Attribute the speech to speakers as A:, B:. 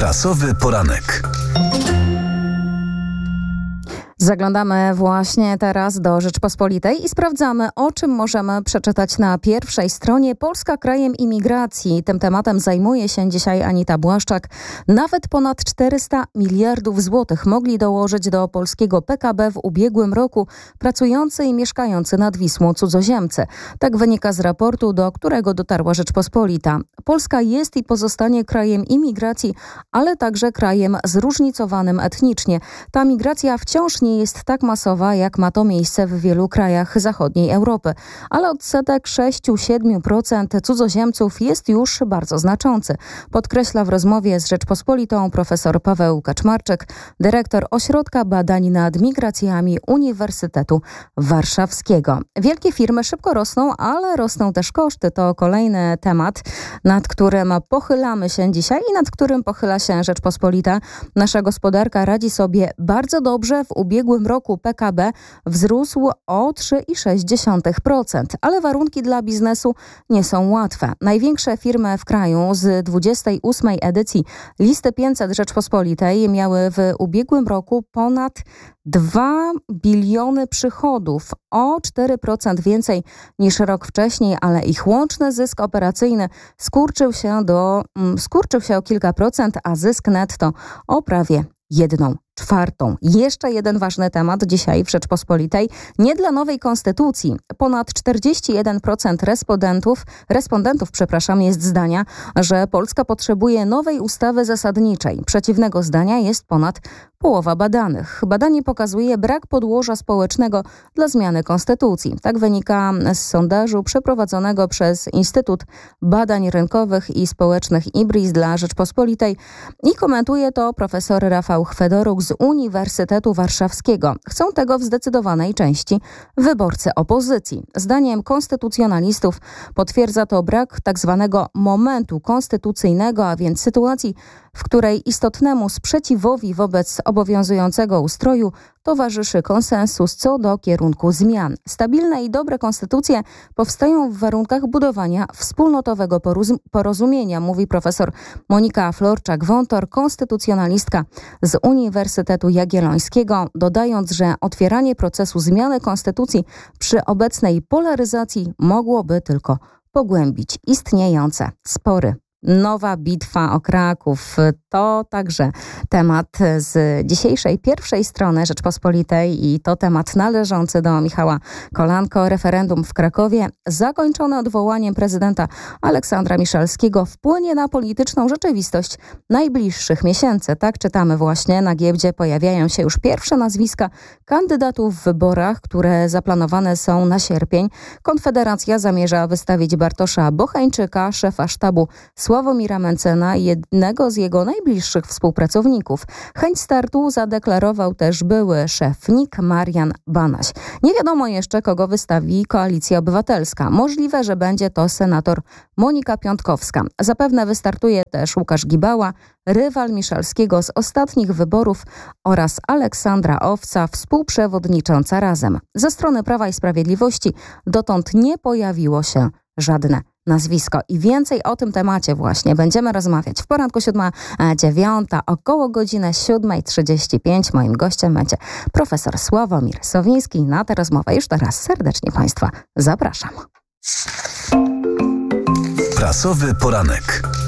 A: Prasowy poranek.
B: Zaglądamy właśnie teraz do Rzeczpospolitej i sprawdzamy, o czym możemy przeczytać na pierwszej stronie. Polska krajem imigracji. Tym tematem zajmuje się dzisiaj Anita Błaszczak. Nawet ponad 400 miliardów złotych mogli dołożyć do polskiego PKB w ubiegłym roku pracujący i mieszkający nad Wisłą cudzoziemcy. Tak wynika z raportu, do którego dotarła Rzeczpospolita. Polska jest i pozostanie krajem imigracji, ale także krajem zróżnicowanym etnicznie. Ta migracja wciąż nie jest tak masowa, jak ma to miejsce w wielu krajach zachodniej Europy, ale odsetek 6-7% cudzoziemców jest już bardzo znaczący, podkreśla w rozmowie z Rzeczpospolitą profesor Paweł Kaczmarczyk, dyrektor Ośrodka Badań nad Migracjami Uniwersytetu Warszawskiego. Wielkie firmy szybko rosną, ale rosną też koszty. To kolejny temat, nad którym pochylamy się dzisiaj i nad którym pochyla się Rzeczpospolita. Nasza gospodarka radzi sobie bardzo dobrze. W ubiegłym roku PKB wzrósł o 3,6%, ale warunki dla biznesu nie są łatwe. Największe firmy w kraju z 28. edycji Listy 500 Rzeczpospolitej miały w ubiegłym roku ponad 2 biliony przychodów, o 4% więcej niż rok wcześniej, ale ich łączny zysk operacyjny skurczył się o kilka procent, a zysk netto o prawie 1/4. Jeszcze jeden ważny temat dzisiaj w Rzeczpospolitej. Nie dla nowej konstytucji. Ponad 41% respondentów jest zdania, że Polska potrzebuje nowej ustawy zasadniczej. Przeciwnego zdania jest ponad połowa badanych. Badanie pokazuje brak podłoża społecznego dla zmiany konstytucji. Tak wynika z sondażu przeprowadzonego przez Instytut Badań Rynkowych i Społecznych IBRIS dla Rzeczpospolitej i komentuje to profesor Rafał Chwedoruk z Uniwersytetu Warszawskiego. Chcą tego w zdecydowanej części wyborcy opozycji. Zdaniem konstytucjonalistów potwierdza to brak tak zwanego momentu konstytucyjnego, a więc sytuacji, w której istotnemu sprzeciwowi wobec obowiązującego ustroju towarzyszy konsensus co do kierunku zmian. Stabilne i dobre konstytucje powstają w warunkach budowania wspólnotowego porozumienia, mówi profesor Monika Florczak-Wątor, konstytucjonalistka z Uniwersytetu Jagiellońskiego, dodając, że otwieranie procesu zmiany konstytucji przy obecnej polaryzacji mogłoby tylko pogłębić istniejące spory. Nowa bitwa o Kraków to także temat z dzisiejszej pierwszej strony Rzeczpospolitej i to temat należący do Michała Kolanko. Referendum w Krakowie zakończone odwołaniem prezydenta Aleksandra Miszalskiego wpłynie na polityczną rzeczywistość najbliższych miesięcy. Tak czytamy właśnie. Na giełdzie pojawiają się już pierwsze nazwiska kandydatów w wyborach, które zaplanowane są na sierpień. Konfederacja zamierza wystawić Bartosza Bocheńczyka, szefa sztabu Sławomira Mencena, jednego z jego najbliższych współpracowników. Chęć startu zadeklarował też były szef NIK Marian Banaś. Nie wiadomo jeszcze, kogo wystawi Koalicja Obywatelska. Możliwe, że będzie to senator Monika Piątkowska. Zapewne wystartuje też Łukasz Gibała, rywal Miszalskiego z ostatnich wyborów, oraz Aleksandra Owca, współprzewodnicząca Razem. Ze strony Prawa i Sprawiedliwości dotąd nie pojawiło się żadne nazwisko. I więcej o tym temacie właśnie będziemy rozmawiać w poranku 7:09, około godziny 7:35. Moim gościem będzie profesor Sławomir Sowiński. Na tę rozmowę już teraz serdecznie Państwa zapraszam.
A: Prasowy poranek.